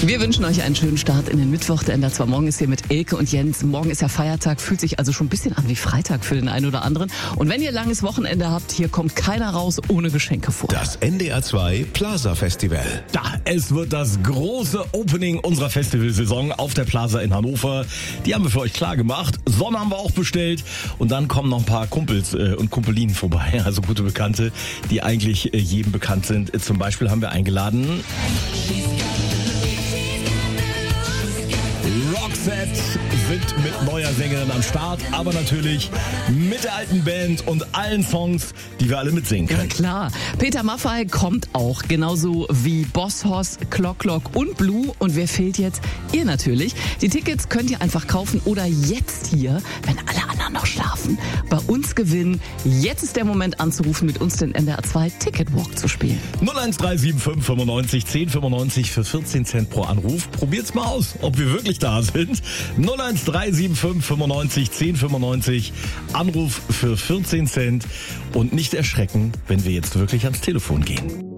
Wir wünschen euch einen schönen Start in den Mittwoch. Der NDR 2 Morgen ist hier mit Elke und Jens. Morgen ist ja Feiertag, fühlt sich also schon ein bisschen an wie Freitag für den einen oder anderen. Und wenn ihr langes Wochenende habt, hier kommt keiner raus ohne Geschenke vor. Das NDR 2 Plaza Festival. Es wird das große Opening unserer Festivalsaison auf der Plaza in Hannover. Die haben wir für euch klar gemacht. Sonne haben wir auch bestellt. Und dann kommen noch ein paar Kumpels und Kumpelinen vorbei. Also gute Bekannte, die eigentlich jedem bekannt sind. Zum Beispiel haben wir eingeladen Roxette sind mit neuer Sängerin am Start, aber natürlich mit der alten Band und allen Songs, die wir alle mitsingen können. Ja klar, Peter Maffay kommt auch, genauso wie Boss Hoss, Clock und Blue. Und wer fehlt jetzt? Ihr natürlich. Die Tickets könnt ihr einfach kaufen oder jetzt hier, wenn alle anderen noch schlafen, bei uns gewinnen. Jetzt ist der Moment anzurufen, mit uns den NDR 2 Ticket Walk zu spielen. 01375 95 10 95 für 14 Cent pro Anruf. Probiert's mal aus, ob wir wirklich da sind. 01375 95 10 95. Anruf für 14 Cent. Und nicht erschrecken, wenn wir jetzt wirklich ans Telefon gehen.